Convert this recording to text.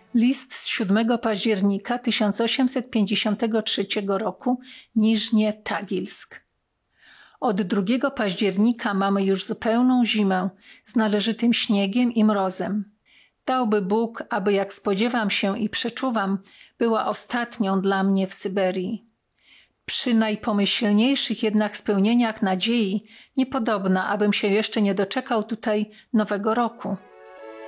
List z 7 października 1853 roku, Niżnie Tagilsk. Od 2 października mamy już zupełną zimę z należytym śniegiem i mrozem. Dałby Bóg, aby jak spodziewam się i przeczuwam, była ostatnią dla mnie w Syberii. Przy najpomyślniejszych jednak spełnieniach nadziei niepodobna, abym się jeszcze nie doczekał tutaj nowego roku.